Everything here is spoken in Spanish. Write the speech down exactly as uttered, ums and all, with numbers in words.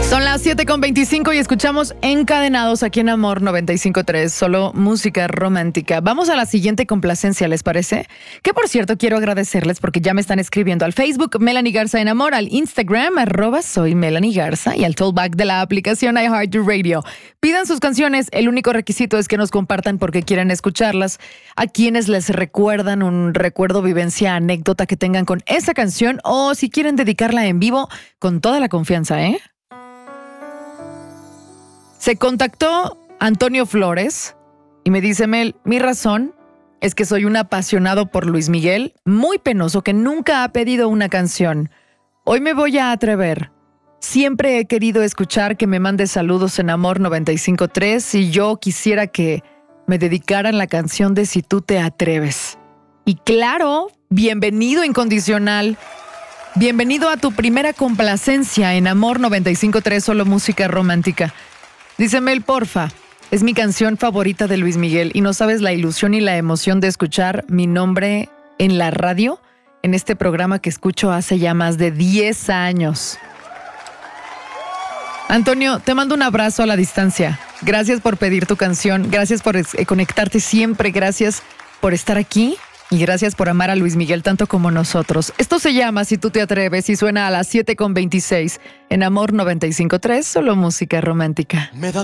Son las siete con veinticinco y escuchamos Encadenados aquí en Amor noventa y cinco punto tres, solo música romántica. Vamos a la siguiente complacencia, ¿les parece? Que por cierto quiero agradecerles porque ya me están escribiendo al Facebook Melanie Garza en Amor, al Instagram arroba soy Melanie Garza y al tollback de la aplicación iHeartRadio. Pidan sus canciones, el único requisito es que nos compartan porque quieren escucharlas. A quienes les recuerdan un recuerdo, vivencia, anécdota que tengan con esa canción o si quieren dedicarla en vivo, con toda la confianza, ¿eh? Se contactó Antonio Flores y me dice, Mel, mi razón es que soy un apasionado por Luis Miguel, muy penoso, que nunca ha pedido una canción. Hoy me voy a atrever. Siempre he querido escuchar que me mande saludos en Amor noventa y cinco punto tres y yo quisiera que me dedicaran la canción de Si tú te atreves. Y claro, bienvenido incondicional. Bienvenido a tu primera complacencia en Amor noventa y cinco punto tres, solo música romántica. Dice Mel, porfa, es mi canción favorita de Luis Miguel y no sabes la ilusión y la emoción de escuchar mi nombre en la radio, en este programa que escucho hace ya más de diez años. Antonio, te mando un abrazo a la distancia. Gracias por pedir tu canción, gracias por conectarte siempre, gracias por estar aquí y gracias por amar a Luis Miguel tanto como nosotros. Esto se llama Si tú te atreves y suena a las siete con veintiséis en Amor noventa y cinco punto tres, solo música romántica. Me da